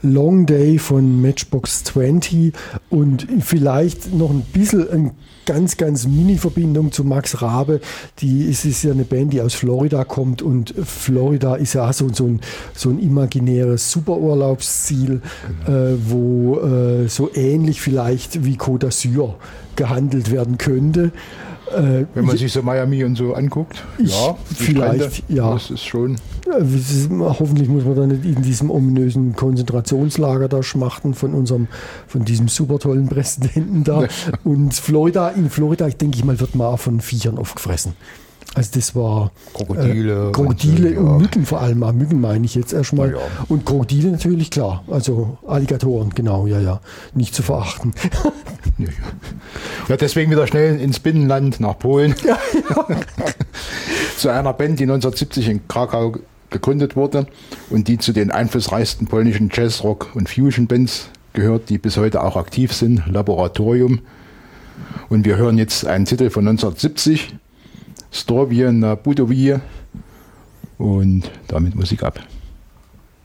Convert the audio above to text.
Long Day von Matchbox 20 und vielleicht noch ein bisschen eine ganz Mini-Verbindung zu Max Rabe. Es ist ja eine Band, die aus Florida kommt und Florida ist ja so ein imaginäres Superurlaubsziel, wo so ähnlich vielleicht wie Côte d'Azur gehandelt werden könnte. Wenn man sich so Miami und so anguckt, vielleicht, ja. Das ist schon. Hoffentlich muss man da nicht in diesem ominösen Konzentrationslager da schmachten von diesem super tollen Präsidenten da. Und in Florida, denke ich mal, wird man auch von Viechern aufgefressen. Also das war Krokodile und Mücken vor allem. Mücken meine ich jetzt erstmal. Ja. Und Krokodile natürlich, klar. Also Alligatoren, genau, ja. Nicht zu verachten. Ja, deswegen wieder schnell ins Binnenland nach Polen. Ja. Zu einer Band, die 1970 in Krakau gegründet wurde und die zu den einflussreichsten polnischen Jazzrock- und Fusion-Bands gehört, die bis heute auch aktiv sind, Laboratorium. Und wir hören jetzt einen Titel von 1970, Zdrowie na Budowie, und damit Musik ab.